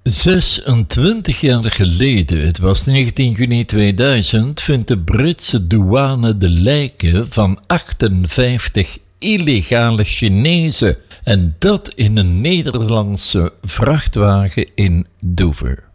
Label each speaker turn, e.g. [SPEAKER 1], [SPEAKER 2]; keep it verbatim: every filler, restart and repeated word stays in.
[SPEAKER 1] zesentwintig jaar geleden, het was negentien juni tweeduizend, vindt de Britse douane de lijken van achtenvijftig illegale Chinezen. En dat in een Nederlandse vrachtwagen in Dover.